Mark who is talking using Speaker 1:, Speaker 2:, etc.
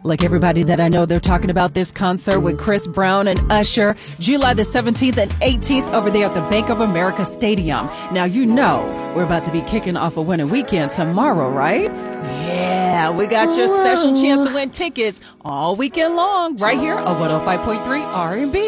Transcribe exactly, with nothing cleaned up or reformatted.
Speaker 1: Like everybody that I know, they're talking about this concert with Chris Brown and Usher, July the seventeenth and eighteenth over there at the Bank of America Stadium. Now, you know, we're about to be kicking off a winning weekend tomorrow, right? Yeah, we got your special chance to win tickets all weekend long right here on one oh five point three R and B.